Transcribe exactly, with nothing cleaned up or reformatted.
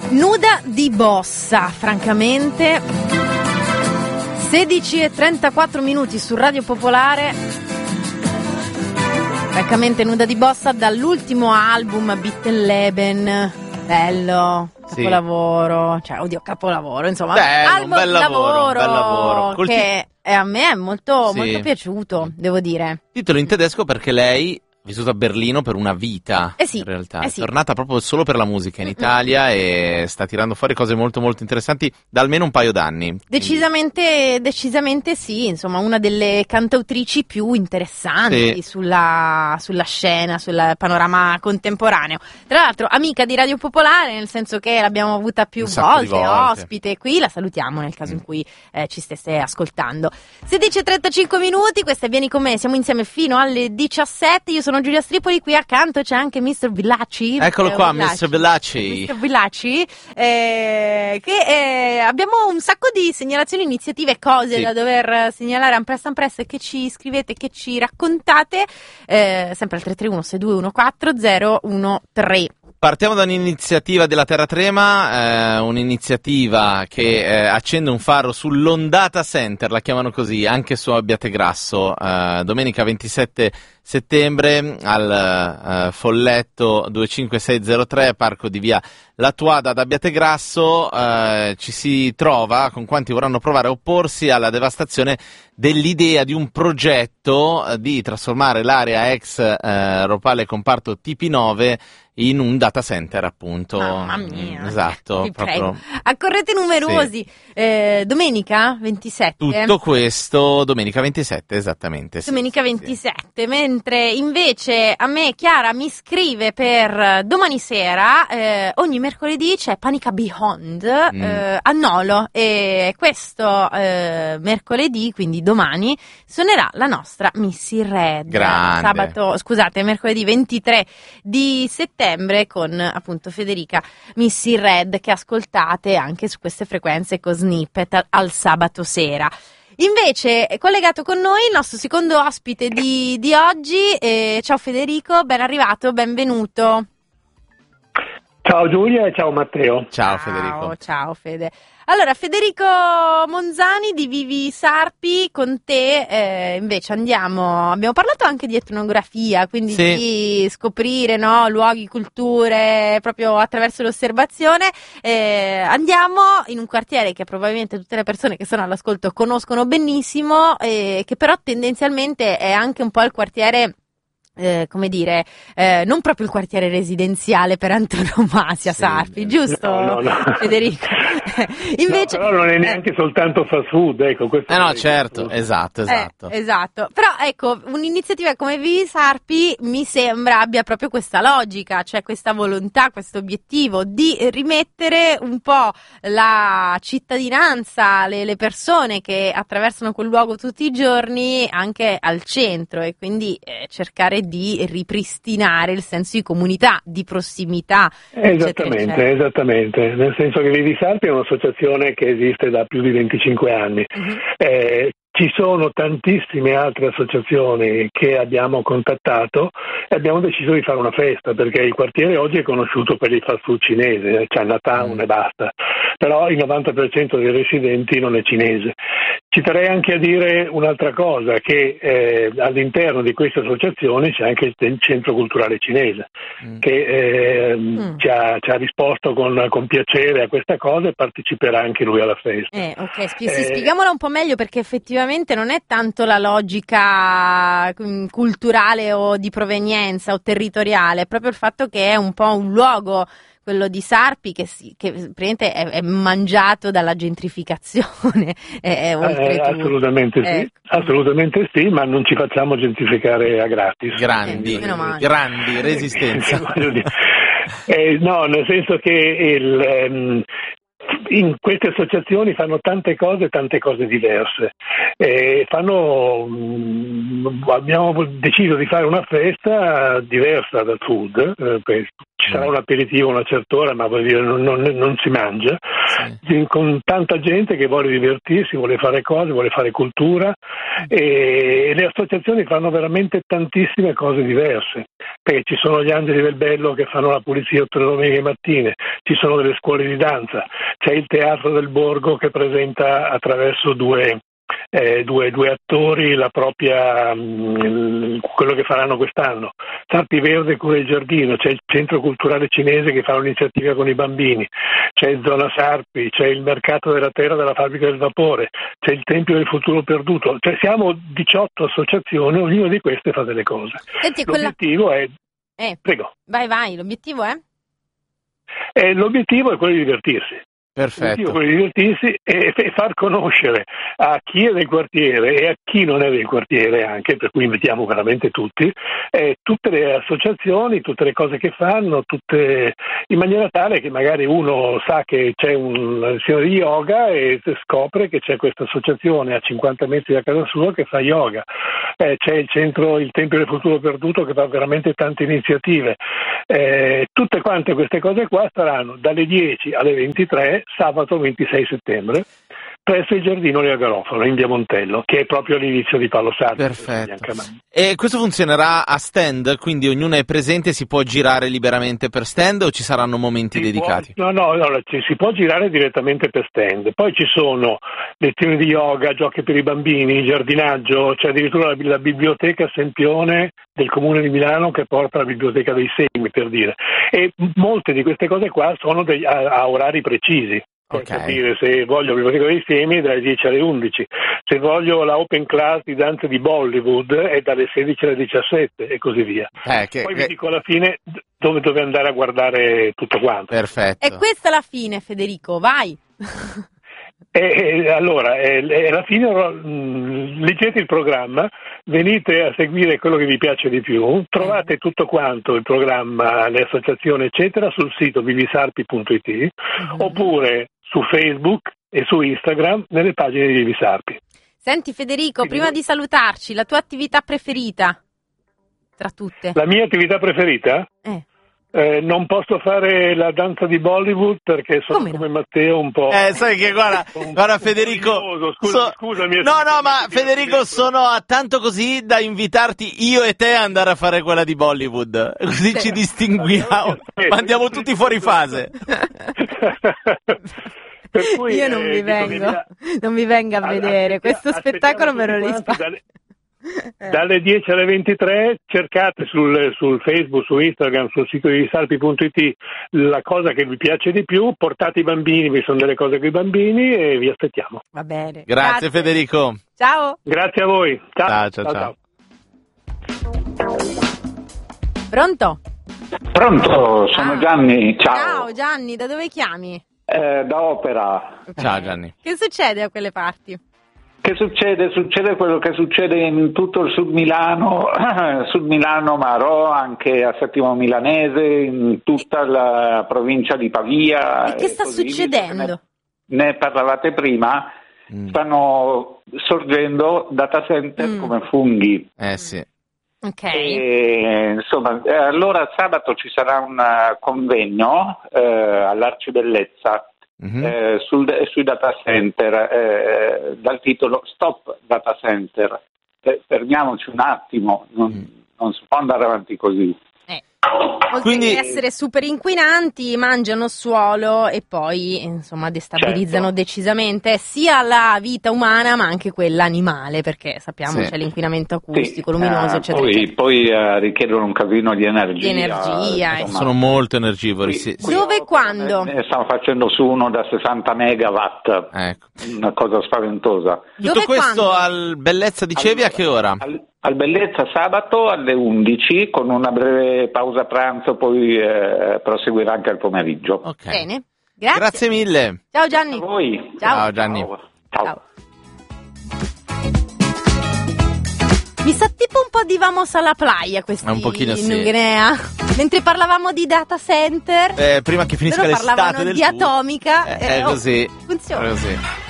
Nuda di Bossa, francamente. sedici e trentaquattro minuti su Radio Popolare. Francamente Nuda di Bossa dall'ultimo album Bittenleben. Bello, capolavoro, sì. Cioè oddio capolavoro, insomma, Bello, album un bel lavoro, lavoro, un bel lavoro. Col che ti... a me è molto, sì. molto piaciuto, devo dire. Titolo in tedesco perché lei ha vissuto a Berlino per una vita, eh sì, in realtà. Eh è sì. tornata proprio solo per la musica in Italia e sta tirando fuori cose molto molto interessanti da almeno un paio d'anni. Decisamente, decisamente sì, insomma, una delle cantautrici più interessanti sì. sulla, sulla scena, sul panorama contemporaneo. Tra l'altro, amica di Radio Popolare, nel senso che l'abbiamo avuta più volte, volte, ospite qui, la salutiamo nel caso mm. in cui eh, ci stesse ascoltando. sedici e trentacinque minuti, questa è Vieni con me, siamo insieme fino alle diciassette, io sono Giulia Stripoli, qui accanto c'è anche mister Villacci. Eccolo qua, mister Villacci. mister Villacci, eh, che eh, abbiamo un sacco di segnalazioni, iniziative, cose sì. da dover segnalare ampressa ampressa, che ci scrivete, che ci raccontate, eh, sempre al tre tre uno sei due uno quattro zero uno tre. Partiamo da un'iniziativa della Terra Trema, eh, un'iniziativa che eh, accende un faro sull'Ondata Center, la chiamano così, anche su Abbiategrasso, eh, domenica ventisette settembre al uh, Folletto due cinque sei zero tre, parco di via Latuada ad Abbiategrasso. Uh, ci si trova con quanti vorranno provare a opporsi alla devastazione dell'idea di un progetto uh, di trasformare l'area ex uh, Ropale comparto T P nove in un data center, appunto. Mamma mia. Esatto. Vi proprio. Prego. Accorrete numerosi. Sì. Eh, domenica ventisette. Tutto questo domenica ventisette, esattamente. Domenica sì, ventisette, sì. Mentre invece a me Chiara mi scrive per domani sera, eh, ogni mercoledì c'è Panica Beyond mm. eh, a Nolo, e questo eh, mercoledì, quindi domani, suonerà la nostra Missy Red. Grande. Sabato, scusate, mercoledì ventitré di settembre con appunto Federica Missy Red, che ascoltate anche su queste frequenze con Snippet al sabato sera. Invece è collegato con noi il nostro secondo ospite di, di oggi. Eh, ciao Federico, ben arrivato, benvenuto. Ciao Giulia e ciao Matteo. Ciao, ciao Ciao, Federico. ciao Fede. Allora, Federico Monzani di Vivi Sarpi, con te eh, invece andiamo, abbiamo parlato anche di etnografia, quindi sì. di scoprire, no, luoghi, culture, proprio attraverso l'osservazione. Eh, andiamo in un quartiere che probabilmente tutte le persone che sono all'ascolto conoscono benissimo, eh, che però tendenzialmente è anche un po' il quartiere... Eh, come dire, eh, non proprio il quartiere residenziale per antonomasia, sì, Sarpi, giusto no, no, no. Federico? Invece, no, però non è neanche eh, soltanto fast food, ecco. Questo eh no, certo, esatto, esatto. Eh, esatto, però ecco, un'iniziativa come Vivi Sarpi mi sembra abbia proprio questa logica, cioè questa volontà, questo obiettivo di rimettere un po' la cittadinanza, le, le persone che attraversano quel luogo tutti i giorni anche al centro, e quindi eh, cercare di ripristinare il senso di comunità, di prossimità. Esattamente, eccetera, eccetera. esattamente, nel senso che Vivi Sarpi è un'associazione che esiste da più di venticinque anni. Uh-huh. Eh, Ci sono tantissime altre associazioni che abbiamo contattato e abbiamo deciso di fare una festa, perché il quartiere oggi è conosciuto per il fast food cinese, Chinatown mm. e basta, però il novanta per cento dei residenti non è cinese. Ci terrei anche a dire un'altra cosa, che eh, all'interno di queste associazioni c'è anche il centro culturale cinese, mm. che eh, mm. ci, ha, ci ha risposto con, con piacere a questa cosa e parteciperà anche lui alla festa. Eh, ok, Sp- eh, spieghiamola un po' meglio, perché effettivamente non è tanto la logica culturale o di provenienza o territoriale, è proprio il fatto che è un po' un luogo, quello di Sarpi, che, si, che praticamente è, è mangiato dalla gentrificazione. è, è eh, assolutamente sì, eh. assolutamente sì, ma non ci facciamo gentrificare a gratis. Grandi, eh, grandi, resistenza. eh, no, nel senso che il... Um, in queste associazioni fanno tante cose, tante cose diverse. E fanno, abbiamo deciso di fare una festa diversa dal food, eh, ci sarà un aperitivo a una certa ora, ma vuol dire non, non, non si mangia, sì. Con tanta gente che vuole divertirsi, vuole fare cose, vuole fare cultura, e le associazioni fanno veramente tantissime cose diverse, perché ci sono gli Angeli del Bello che fanno la pulizia tutte le domeniche mattine, ci sono delle scuole di danza, c'è il Teatro del Borgo che presenta attraverso due Eh, due, due attori la propria mh, quello che faranno quest'anno. Sarpi Verde cura il giardino, c'è il centro culturale cinese che fa un'iniziativa con i bambini, c'è il Zona Sarpi, c'è il mercato della terra della fabbrica del vapore, c'è il Tempio del futuro perduto, cioè siamo diciotto associazioni, ognuna di queste fa delle cose. Senti, l'obiettivo quella... è eh, prego vai vai l'obiettivo è? Eh, l'obiettivo è quello di divertirsi. Perfetto. Quello di divertirsi e, e far conoscere a chi è del quartiere e a chi non è del quartiere anche, per cui invitiamo veramente tutti, eh, tutte le associazioni, tutte le cose che fanno, tutte in maniera tale che magari uno sa che c'è una lezione di yoga e scopre che c'è questa associazione a cinquanta metri da casa sua che fa yoga, eh, c'è il centro, il Tempio del futuro perduto che fa veramente tante iniziative, eh, tutte quante queste cose qua saranno dalle dieci alle ventitré sabato ventisei settembre presso il Giardino Lea Garofalo in via Montello, che è proprio all'inizio di Paolo Sarpi. Perfetto. E questo funzionerà a stand, quindi ognuno è presente e si può girare liberamente per stand, o ci saranno momenti si dedicati? Può, no, no, no, ci, si può girare direttamente per stand. Poi ci sono lezioni di yoga, giochi per i bambini, giardinaggio, c'è addirittura la, la biblioteca Sempione del Comune di Milano che porta la biblioteca dei semi, per dire. E molte di queste cose qua sono degli, a, a orari precisi. Per Okay. capire, se voglio la biblioteca dei semi dalle dieci alle undici, se voglio la open class di danze di Bollywood è dalle sedici alle diciassette e così via. Eh, che, Poi che... vi dico alla fine dove, dove andare a guardare tutto quanto. Perfetto. E questa è la fine, Federico, vai! E, e, allora, e, e alla fine mh, leggete il programma, venite a seguire quello che vi piace di più, trovate tutto quanto, il programma, le associazioni eccetera sul sito vivisarpi punto it mm-hmm. oppure su Facebook e su Instagram nelle pagine di Vivi Sarpi. Senti Federico, Quindi, prima di salutarci, la tua attività preferita tra tutte? La mia attività preferita? Eh. Eh, non posso fare la danza di Bollywood perché sono come, come no? Matteo un po'. Eh, sai che guarda, un, guarda un Federico. Scusa, so, scusami. No, no, ma Federico, sono a tanto così da invitarti io e te a andare a fare quella di Bollywood. Così sì. Ci distinguiamo. Ma andiamo tutti fuori fase. Per cui, io non eh, vi vengo, via... non mi venga a vedere Aspettiamo, questo spettacolo, me lo risparmio. Dalle... Eh. Dalle dieci alle ventitré cercate sul, sul Facebook, su Instagram, sul sito di sarpi punto it la cosa che vi piace di più, portate i bambini, vi sono delle cose con i bambini e vi aspettiamo. Va bene. Grazie, Grazie. Federico. Ciao. Grazie a voi. Ciao, ciao, ciao. ciao. ciao. Pronto? Pronto, sono ah. Gianni. Ciao. Ciao Gianni, da dove chiami? Eh, da Opera. Ciao Gianni. Che succede a quelle parti? Che succede? Succede quello che succede in tutto il Sud Milano, Sud Milano, Marò, anche a Settimo Milanese, in tutta la provincia di Pavia. E che sta così, succedendo? Ne, ne parlavate prima, mm. stanno sorgendo data center mm. come funghi. Eh sì. Ok. E, insomma, eh, allora sabato ci sarà un convegno eh, all'Arcibellezza. Mm-hmm. Eh, sul, sui data center eh, dal titolo Stop Data Center. Eh, fermiamoci un attimo, non, mm. non si può andare avanti così. Eh. Oltre Quindi... che essere super inquinanti, mangiano suolo e poi insomma destabilizzano certo. decisamente sia la vita umana ma anche quella animale, perché sappiamo sì. c'è l'inquinamento acustico, sì. luminoso, uh, eccetera. Poi, eccetera. poi uh, richiedono un casino di energia. Di energia insomma. Sono molto energivori. Sì, qui, Dove e quando? Ne, ne stiamo facendo su uno da sessanta megawatt, ecco. Una cosa spaventosa. Tutto Dove questo quando? al Bellezza dicevi allora, a che ora? Al, al Bellezza sabato alle undici con una breve pausa pranzo, poi eh, proseguirà anche al pomeriggio. Okay. Bene, grazie. Grazie mille. Ciao Gianni. A voi. Ciao, Ciao Gianni. Ciao. Ciao. Ciao. Mi sa tipo un po' di Vamos alla Playa questi un pochino sì. in Guinea. Mentre parlavamo di data center, eh, prima che finisca l'estate parlavano del di tour. atomica. Eh, è eh, così. Oh, funziona. È così.